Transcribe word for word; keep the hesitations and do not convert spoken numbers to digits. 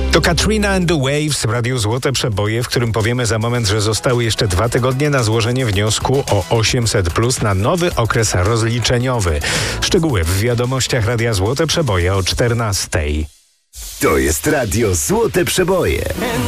To Katrina and the Waves w Radiu Złote Przeboje, w którym powiemy za moment, że zostały jeszcze dwa tygodnie na złożenie wniosku o osiemset plus na nowy okres rozliczeniowy. Szczegóły w wiadomościach Radia Złote Przeboje o czternastej. To jest Radio Złote Przeboje.